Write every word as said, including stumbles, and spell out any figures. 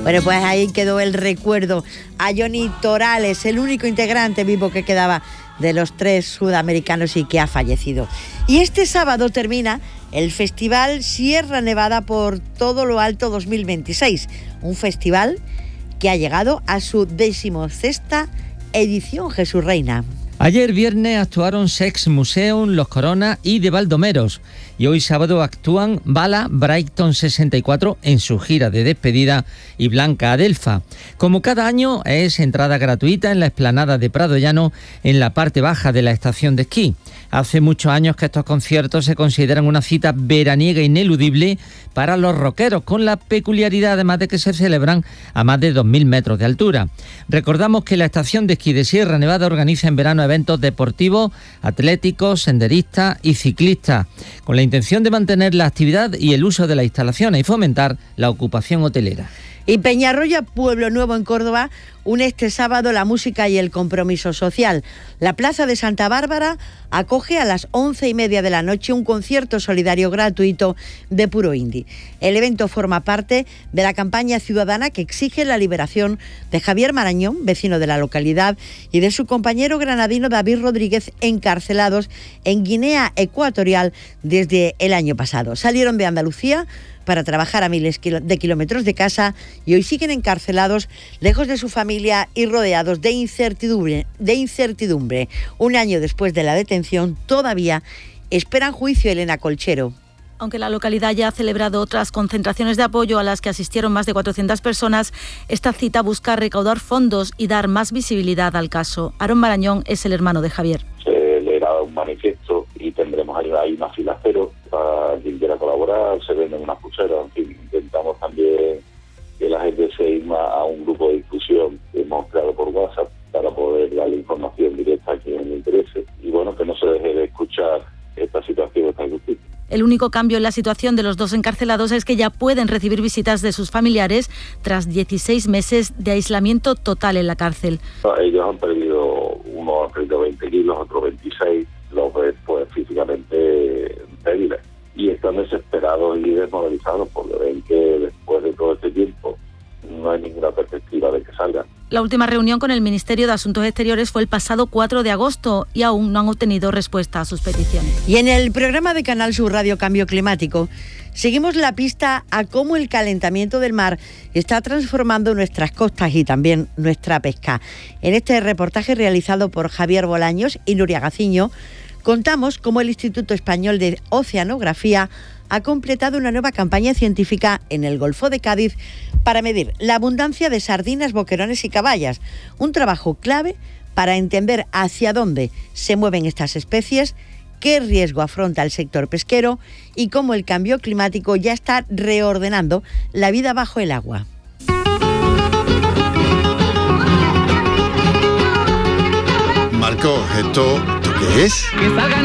Bueno, pues ahí quedó el recuerdo a Johnny Torales, el único integrante vivo que quedaba de los tres sudamericanos y que ha fallecido. Y este sábado termina el Festival Sierra Nevada por todo lo alto dos mil veintiséis, un festival que ha llegado a su decimosexta edición, Jesús Reina. Ayer viernes actuaron Sex Museum, Los Corona y De Baldomeros. Y hoy sábado actúan Bala, Brighton sesenta y cuatro en su gira de despedida y Blanca Adelfa. Como cada año es entrada gratuita en la explanada de Prado Llano en la parte baja de la estación de esquí. Hace muchos años que estos conciertos se consideran una cita veraniega ineludible para los rockeros, con la peculiaridad además de que se celebran a más de dos mil metros de altura. Recordamos que la estación de esquí de Sierra Nevada organiza en verano eventos deportivos, atléticos, senderistas y ciclistas, con la intención de mantener la actividad y el uso de las instalaciones y fomentar la ocupación hotelera. Y Peñarroya, Pueblo Nuevo en Córdoba, une este sábado la música y el compromiso social. La Plaza de Santa Bárbara acoge a las once y media de la noche un concierto solidario gratuito de puro indie. El evento forma parte de la campaña ciudadana que exige la liberación de Javier Marañón, vecino de la localidad, y de su compañero granadino David Rodríguez, encarcelados en Guinea Ecuatorial desde el año pasado. Salieron de Andalucía para trabajar a miles de kilómetros de casa y hoy siguen encarcelados, lejos de su familia y rodeados de incertidumbre, de incertidumbre. Un año después de la detención, todavía esperan juicio. Elena Colchero. Aunque la localidad ya ha celebrado otras concentraciones de apoyo a las que asistieron más de cuatrocientas personas, esta cita busca recaudar fondos y dar más visibilidad al caso. Aarón Marañón es el hermano de Javier. Se leerá un manifiesto y tendremos ahí, ahí una fila cero para quien quiera colaborar. Se venden unas pulseras, en fin, intentamos también que la gente se inma a un grupo de difusión que hemos creado por WhatsApp para poder darle información directa a quien le interese y bueno, que no se deje de escuchar esta situación, esta injusticia. El único cambio en la situación de los dos encarcelados es que ya pueden recibir visitas de sus familiares tras dieciséis meses de aislamiento total en la cárcel. Ellos han perdido, uno ha perdido veinte kilos, otro veintiséis, los ves pues físicamente débiles y están desesperados y desmoralizados porque ven que después de todo este tiempo no hay ninguna perspectiva de que salgan. La última reunión con el Ministerio de Asuntos Exteriores fue el pasado cuatro de agosto y aún no han obtenido respuesta a sus peticiones. Y en el programa de Canal Sur Radio Cambio Climático seguimos la pista a cómo el calentamiento del mar está transformando nuestras costas y también nuestra pesca. En este reportaje realizado por Javier Bolaños y Nuria Gaciño, contamos cómo el Instituto Español de Oceanografía ha completado una nueva campaña científica en el Golfo de Cádiz para medir la abundancia de sardinas, boquerones y caballas. Un trabajo clave para entender hacia dónde se mueven estas especies, qué riesgo afronta el sector pesquero y cómo el cambio climático ya está reordenando la vida bajo el agua. Marcos, ¿esto, ¿esto qué es? Que salgan